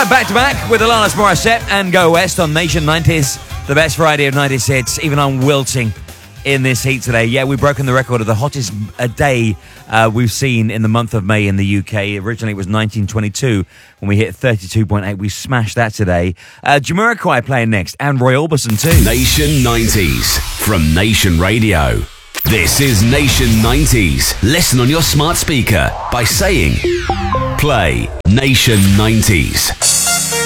So back to back with Alanis Morissette and Go West on Nation 90s, the best variety of 90s hits. Even I'm wilting in this heat today. Yeah, we've broken the record of the hottest day we've seen in the month of May in the UK. Originally it was 1922 when we hit 32.8. We smashed that today. Jamiroquai playing next, and Roy Orbison too. Nation 90s from Nation Radio. This is Nation 90s. Listen on your smart speaker by saying, play Nation 90s.